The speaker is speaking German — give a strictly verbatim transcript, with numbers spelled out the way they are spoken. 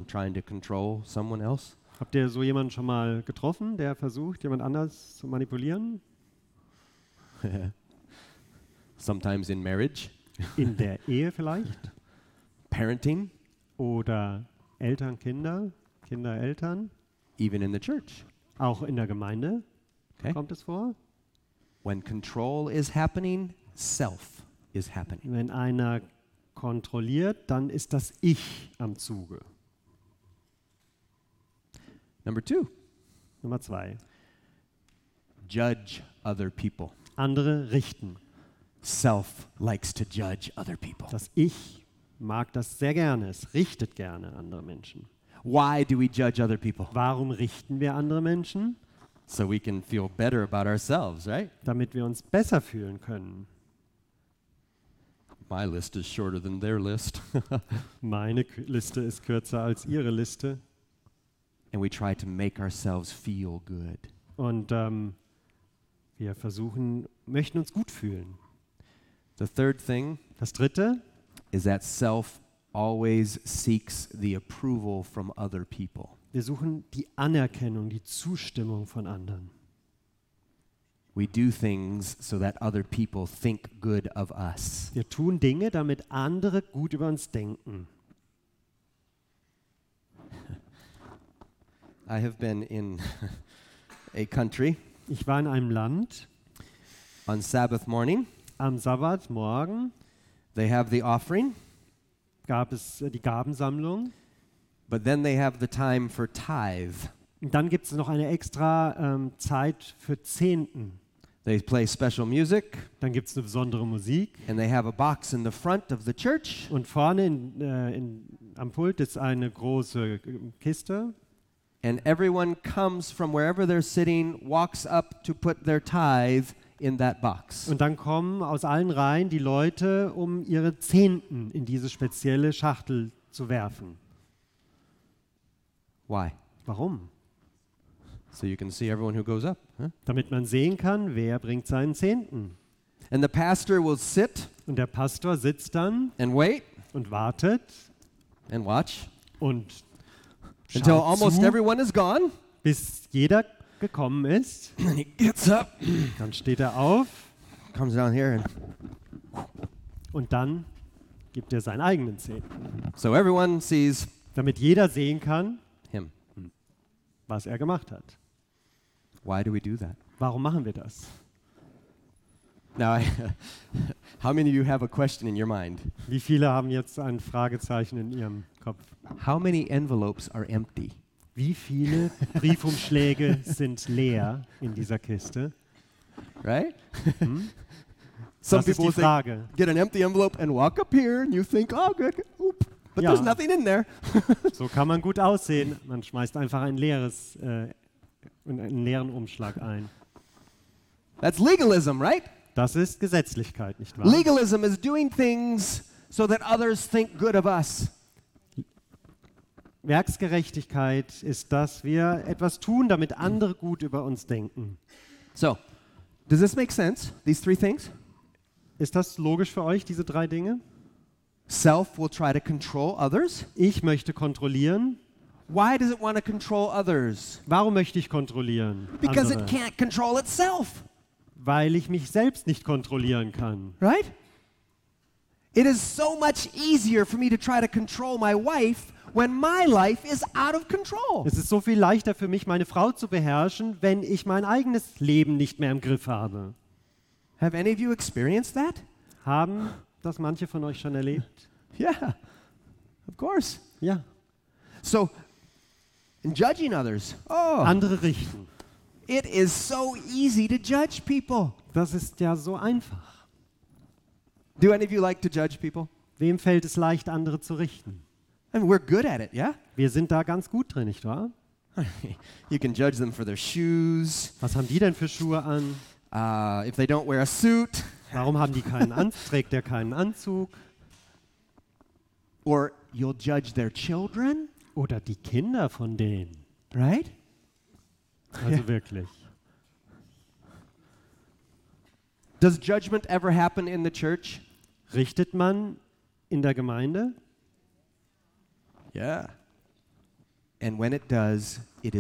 trying to control someone else? Habt ihr so jemanden schon mal getroffen, der versucht, jemand anders zu manipulieren? Sometimes in marriage, In der Ehe vielleicht? parenting, Oder Eltern, Kinder, Kinder, Eltern? even in the church. Auch in der Gemeinde Okay? kommt es vor. When control is happening, self is happening. Wenn einer kontrolliert, dann ist das Ich am Zuge. Number two, Nummer zwei. judge other people. Andere richten. Self likes to judge other people. Das Ich mag das sehr gerne. Es richtet gerne andere Menschen. Why do we judge other people? Warum richten wir andere Menschen? So we can feel better about ourselves, right? Damit wir uns besser fühlen können. My list is shorter than their list. Meine K- Liste ist kürzer als ihre Liste. And we try to make ourselves feel good. Und ähm, wir versuchen, möchten uns gut fühlen. The third thing Das Dritte, is that self always seeks the approval from other people. wir suchen die Anerkennung, die Zustimmung von anderen. We do things so that other people think good of us. Wir tun Dinge, damit andere gut über uns denken. I have been in a country Ich war in einem Land on Sabbath morning. am Sabbatmorgen, They have the offering, gab es äh, die Gabensammlung. but then they have the time for tithe. Und dann gibt es noch eine extra ähm, Zeit für Zehnten. They play special music, Dann gibt es eine besondere Musik. and they have a box in the front of the church, Und vorne in, äh, in, am Pult ist eine große äh, Kiste. and everyone comes from wherever they're sitting, walks up to put their tithe in that box. Und dann kommen aus allen Reihen die Leute, um ihre Zehnten in diese spezielle Schachtel zu werfen. Why? Warum? So you can see everyone who goes up. Huh? Damit man sehen kann, wer bringt seinen Zehnten. And the pastor will sit Und der Pastor sitzt dann and wait und wartet and watch und until schaut almost zu, everyone is gone. bis jeder gekommen ist. And then he gets up, Dann steht er auf comes down here, and und dann gibt er seinen eigenen Zehnten. so everyone sees Damit jeder sehen kann, him. was er gemacht hat. Why do we do that? Warum machen wir das? Now, I, how many of you have a question in your mind? Wie viele haben jetzt ein Fragezeichen in ihrem Kopf? How many envelopes are empty? Wie viele Briefumschläge sind leer in dieser Kiste? Right? Hm? Some Das ist people die will think, Frage. get an empty envelope and walk up here, and you think, oh, good, oop, but Ja. there's nothing in there. So kann man gut aussehen. Man schmeißt einfach ein leeres, äh, einen leeren Umschlag ein. That's legalism, right? Das ist Gesetzlichkeit, nicht wahr? Legalism is doing things so that others think good of us. Werksgerechtigkeit ist, dass wir etwas tun, damit andere gut über uns denken. So, does this make sense, these three things? Ist das logisch für euch, diese drei Dinge? Self will try to control others. Ich möchte kontrollieren. Why does it want to control others? Warum möchte ich kontrollieren? Because it Andere? can't control itself, Weil ich mich selbst nicht kontrollieren kann. right? It is so much easier for me to try to control my wife when my life is out of control. Es ist so viel leichter für mich, meine Frau zu beherrschen, wenn ich mein eigenes Leben nicht mehr im Griff habe. Have any of you experienced that? Haben das manche von euch schon erlebt? Yeah, of course. Ja. So, in judging others, oh, Andere richten. it is so easy to judge people. Das ist ja so einfach. Do any of you like to judge people? Wem fällt es leicht, andere zu richten? I mean, we're good at it, yeah? Wir sind da ganz gut drin, nicht wahr? You can judge them for their shoes, Was haben die denn für Schuhe an? uh, if they don't wear a suit, Warum haben die keinen Anzug? Trägt der keinen Anzug? or you'll judge their children, Oder die Kinder von denen? right? Also Ja. wirklich. Does judgment ever happen in the church? Richtet man in der Gemeinde? Yeah. And when it does, it is